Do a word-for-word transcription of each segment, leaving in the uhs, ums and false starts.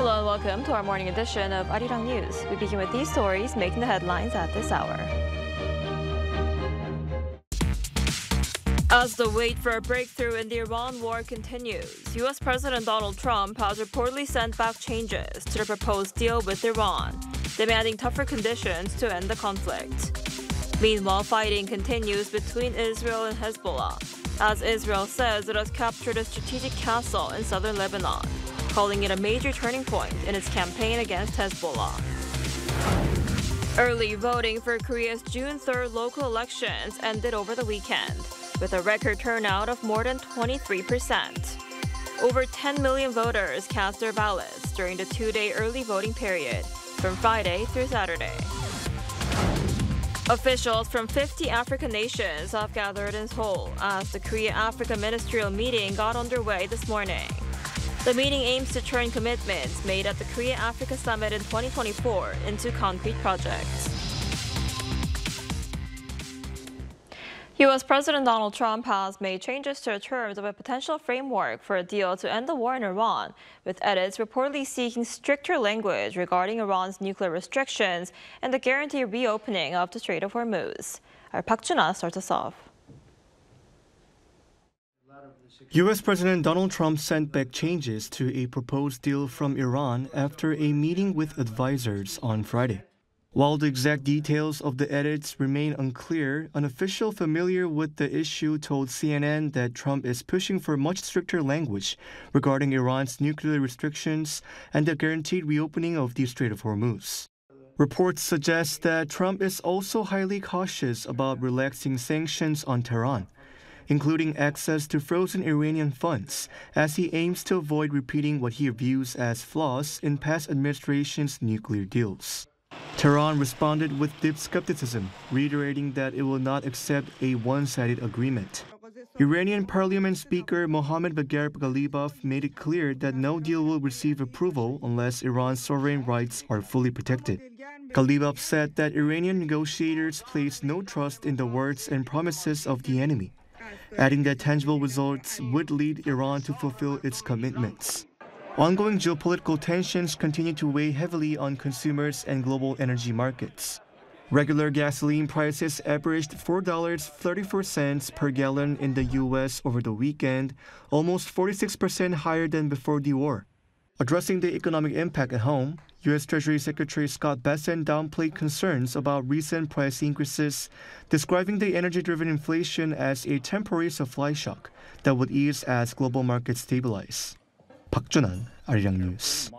Hello and welcome to our morning edition of Arirang News. We begin with these stories making the headlines at this hour. As the wait for a breakthrough in the Iran war continues, U S President Donald Trump has reportedly sent back changes to the proposed deal with Iran, demanding tougher conditions to end the conflict. Meanwhile, fighting continues between Israel and Hezbollah, as Israel says it has captured a strategic castle in southern Lebanon, calling it a major turning point in its campaign against Hezbollah. Early voting for Korea's June third local elections ended over the weekend, with a record turnout of more than twenty-three percent. Over ten million voters cast their ballots during the two-day early voting period, from Friday through Saturday. Officials from fifty African nations have gathered in Seoul as the Korea-Africa ministerial meeting got underway this morning. The meeting aims to turn commitments made at the Korea-Africa Summit in twenty twenty-four into concrete projects. U S President Donald Trump has made changes to the terms of a potential framework for a deal to end the war in Iran, with edits reportedly seeking stricter language regarding Iran's nuclear restrictions and the guaranteed reopening of the Strait of Hormuz. Our Park Jun-ah starts us off. U S President Donald Trump sent back changes to a proposed deal from Iran after a meeting with advisors on Friday. While the exact details of the edits remain unclear, an official familiar with the issue told C N N that Trump is pushing for much stricter language regarding Iran's nuclear restrictions and the guaranteed reopening of the Strait of Hormuz. Reports suggest that Trump is also highly cautious about relaxing sanctions on Tehran, including access to frozen Iranian funds, as he aims to avoid repeating what he views as flaws in past administrations' nuclear deals. Tehran responded with deep skepticism, reiterating that it will not accept a one-sided agreement. Iranian Parliament Speaker Mohammad Bagher Ghalibaf made it clear that no deal will receive approval unless Iran's sovereign rights are fully protected. Ghalibaf said that Iranian negotiators place no trust in the words and promises of the enemy, adding that tangible results would lead Iran to fulfill its commitments. Ongoing geopolitical tensions continue to weigh heavily on consumers and global energy markets. Regular gasoline prices averaged four dollars and thirty-four cents per gallon in the U S over the weekend, almost forty-six percent higher than before the war. Addressing the economic impact at home, U S Treasury Secretary Scott Bessent downplayed concerns about recent price increases, describing the energy-driven inflation as a temporary supply shock that would ease as global markets stabilize. Park Jun-ah, Arirang News.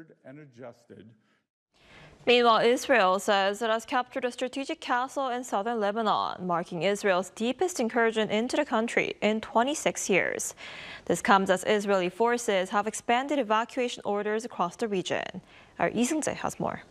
Meanwhile, Israel says it has captured a strategic castle in southern Lebanon, marking Israel's deepest incursion into the country in twenty-six years. This comes as Israeli forces have expanded evacuation orders across the region. Our Lee Seung-jae has more.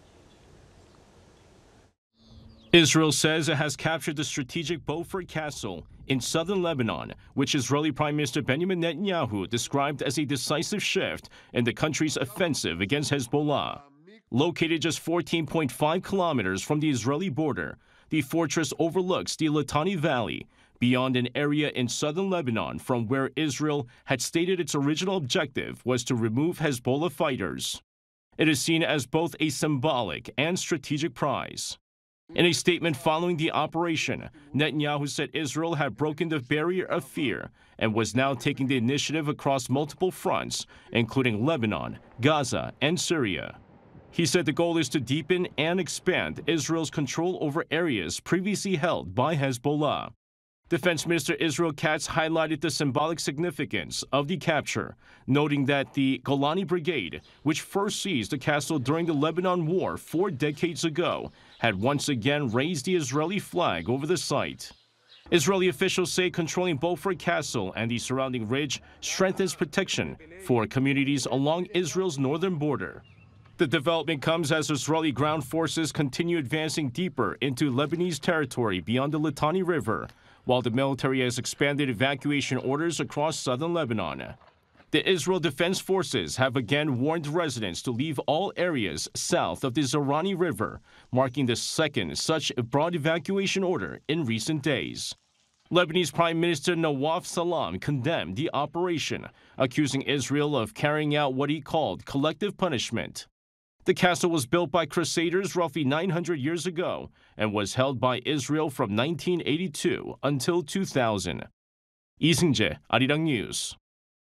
Israel says it has captured the strategic Beaufort Castle in southern Lebanon, which Israeli Prime Minister Benjamin Netanyahu described as a decisive shift in the country's offensive against Hezbollah. Located just fourteen point five kilometers from the Israeli border, the fortress overlooks the Litani Valley, beyond an area in southern Lebanon from where Israel had stated its original objective was to remove Hezbollah fighters. It is seen as both a symbolic and strategic prize. In a statement following the operation, Netanyahu said Israel had broken the barrier of fear and was now taking the initiative across multiple fronts, including Lebanon, Gaza, and Syria. He said the goal is to deepen and expand Israel's control over areas previously held by Hezbollah. Defense Minister Israel Katz highlighted the symbolic significance of the capture, noting that the Golani Brigade, which first seized the castle during the Lebanon War four decades ago, had once again raised the Israeli flag over the site. Israeli officials say controlling Beaufort Castle and the surrounding ridge strengthens protection for communities along Israel's northern border. The development comes as Israeli ground forces continue advancing deeper into Lebanese territory beyond the Litani River, while the military has expanded evacuation orders across southern Lebanon. The Israel Defense Forces have again warned residents to leave all areas south of the Zorani River, marking the second such broad evacuation order in recent days. Lebanese Prime Minister Nawaf Salam condemned the operation, accusing Israel of carrying out what he called collective punishment. The castle was built by Crusaders roughly nine hundred years ago and was held by Israel from nineteen eighty-two until two thousand. 이승재, Arirang News.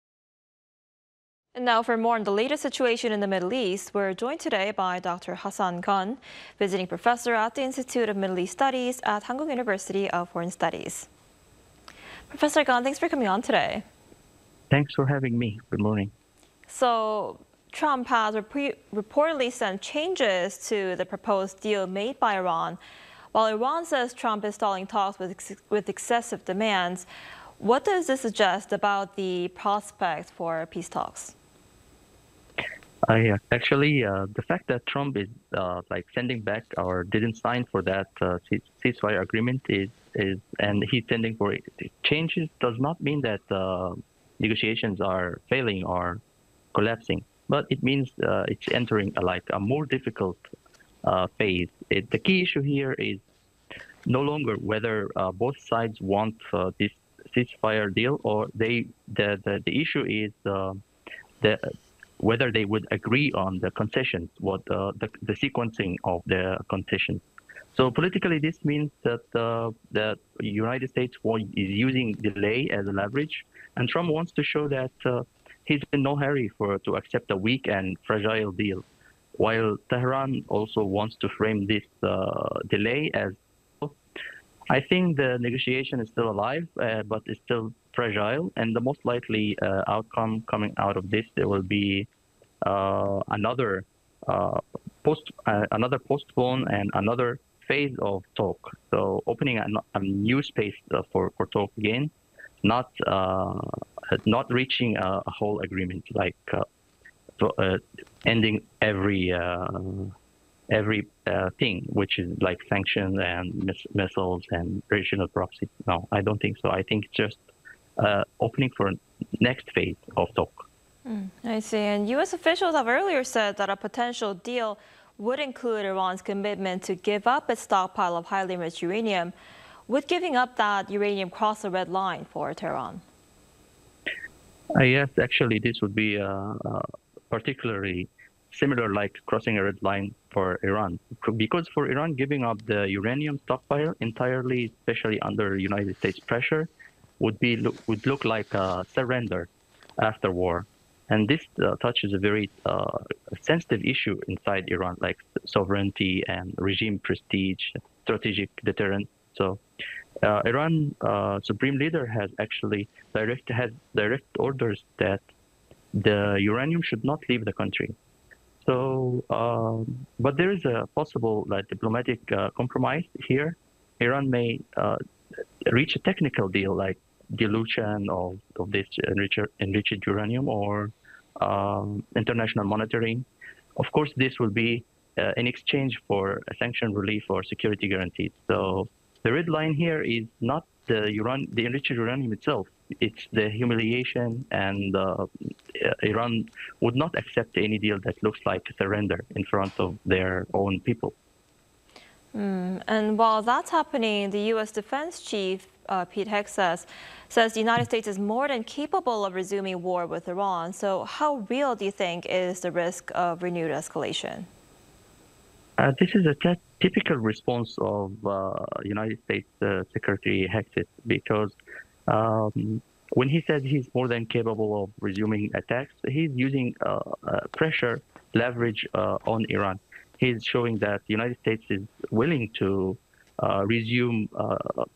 And now for more on the latest situation in the Middle East, we're joined today by Doctor Hassan Gun, visiting professor at the Institute of Middle East Studies at Hankuk University of Foreign Studies. Professor Gun, thanks for coming on today. Thanks for having me. Good morning. So, Trump has rep- reportedly sent changes to the proposed deal made by Iran. While Iran says Trump is stalling talks with, ex- with excessive demands, what does this suggest about the prospects for peace talks? I uh, actually uh, the fact that Trump is uh, like sending back or didn't sign for that uh, ceasefire agreement is is and he's sending for changes does not mean that uh, negotiations are failing or collapsing, but it means uh, it's entering a, like a more difficult uh, phase. It, the key issue here is no longer whether uh, both sides want uh, this ceasefire deal or they the the, the issue is uh, the whether they would agree on the concessions, what uh, the, the sequencing of the concessions. So politically, this means that uh, the United States is using delay as a leverage, and Trump wants to show that uh, he's in no hurry for to accept a weak and fragile deal, while Tehran also wants to frame this uh, delay as. I think the negotiation is still alive, uh, but it's still fragile, and the most likely uh, outcome coming out of this, there will be uh, another uh, post, uh, another postpone and another phase of talk. So opening a, a new space uh, for, for talk again, not uh, not reaching a, a whole agreement, like uh, to, uh, ending every. Uh, every uh, thing, which is like sanctions and miss- missiles and regional proxy. No, I don't think so. I think just uh, opening for next phase of talk. Mm, I see. And U S officials have earlier said that a potential deal would include Iran's commitment to give up its stockpile of highly enriched uranium. Would giving up that uranium cross a red line for Tehran? Uh, yes, actually, this would be uh, uh, particularly similar like crossing a red line for Iran. Because for Iran, giving up the uranium stockpile entirely, especially under United States pressure, would be would look like a surrender after war. And this uh, touches a very uh, sensitive issue inside Iran, like sovereignty and regime prestige, strategic deterrent. So uh, Iran uh, supreme leader has actually direct has direct orders that the uranium should not leave the country. So, um, but there is a possible like, diplomatic uh, compromise here. Iran may uh, reach a technical deal like dilution of, of this enriched, enriched uranium or um, international monitoring. Of course, this will be uh, in exchange for a sanction relief or security guarantees. So the red line here is not the uran, the enriched uranium itself. It's the humiliation, and uh, Iran would not accept any deal that looks like a surrender in front of their own people. Mm, and while that's happening, the U S Defense Chief, uh, Pete Hegseth, says the United States is more than capable of resuming war with Iran. So how real do you think is the risk of renewed escalation? Uh, this is a t- typical response of uh, United States uh, Secretary Hegseth, because um, when he says he's more than capable of resuming attacks, he's using uh, uh, pressure, leverage uh, on Iran. He's showing that the United States is willing to uh, resume uh,